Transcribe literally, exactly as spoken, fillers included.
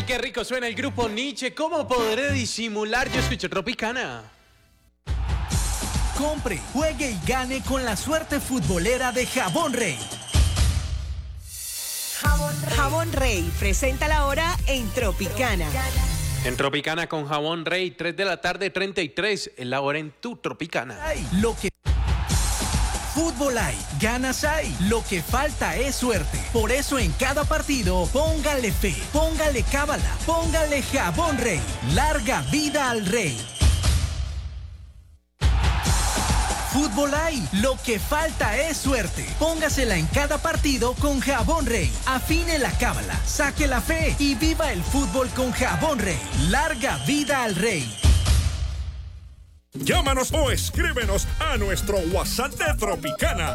qué rico suena el grupo Nietzsche. ¿Cómo podré disimular? Yo escucho Tropicana. Compre, juegue y gane con la suerte futbolera de Jabón Rey. Jabón Rey, Jabón Rey presenta la hora en Tropicana. En Tropicana con Jabón Rey, tres de la tarde, treinta y tres, es la hora en tu Tropicana. Ay, lo que... Fútbol hay, ganas hay, lo que falta es suerte. Por eso en cada partido, póngale fe, póngale cábala, póngale Jabón Rey. Larga vida al Rey. Fútbol hay, lo que falta es suerte. Póngasela en cada partido con Jabón Rey. Afine la cábala, saque la fe y viva el fútbol con Jabón Rey. Larga vida al Rey. Llámanos o escríbenos a nuestro WhatsApp de Tropicana